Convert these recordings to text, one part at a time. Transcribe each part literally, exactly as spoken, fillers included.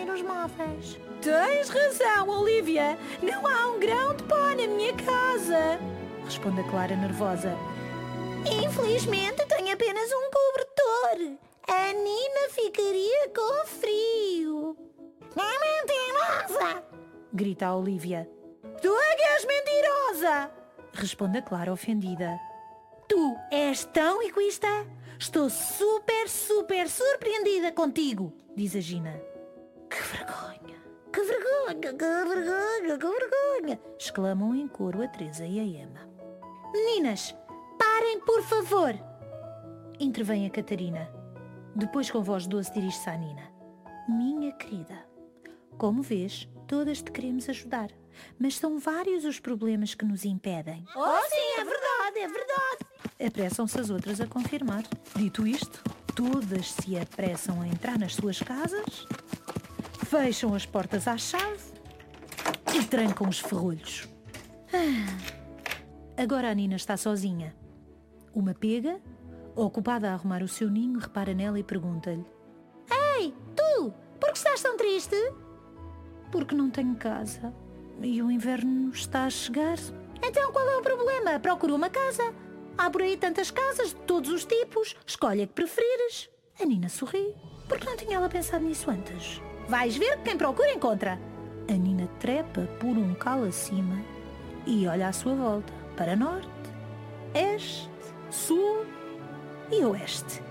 cair os móveis. Tens razão, Olivia. Não há um grão de pó na minha casa, responde a Clara nervosa. Infelizmente tenho apenas um cobertor. A Nina ficaria com frio. É mentirosa! Grita a Olivia. Tu é que és mentirosa! Responde a Clara ofendida. Tu és tão egoísta? Estou super, super surpreendida contigo, diz a Gina. Que vergonha! Que vergonha! Que vergonha! Que vergonha! Exclamam em coro a Teresa e a Emma. Meninas, parem por favor! Intervém a Catarina. Depois com voz doce dirige-se à Nina. Minha querida, como vês, todas te queremos ajudar, mas são vários os problemas que nos impedem. Oh sim, é verdade, é verdade! Apressam-se as outras a confirmar. Dito isto, todas se apressam a entrar nas suas casas, fecham as portas à chave e trancam os ferrolhos. Ah, agora a Nina está sozinha. Uma pega, ocupada a arrumar o seu ninho, repara nela e pergunta-lhe: Ei, tu, por que estás tão triste? Porque não tenho casa e o inverno está a chegar. Então qual é o problema? Procura uma casa. Há por aí tantas casas de todos os tipos. Escolhe a que preferires. A Nina sorri. Por que não tinha ela pensado nisso antes? Vais ver que quem procura encontra. A Nina trepa por um calo acima e olha à sua volta para norte, este, sul e oeste.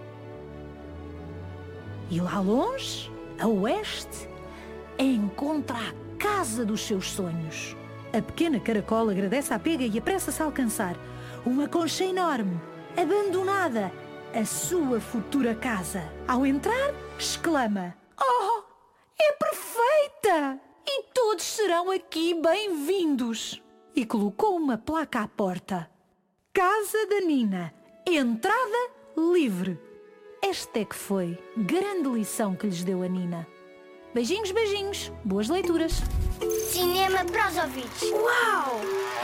E lá longe, a oeste, encontra a casa dos seus sonhos. A pequena caracola agradece à pega e apressa-se a alcançar uma concha enorme, abandonada, a sua futura casa. Ao entrar, exclama: Oh, é perfeita! E todos serão aqui bem-vindos! E colocou uma placa à porta: Casa da Nina, entrada livre. Esta é que foi grande lição que lhes deu a Nina. Beijinhos, beijinhos, boas leituras. Cinema para os ouvidos. Uau!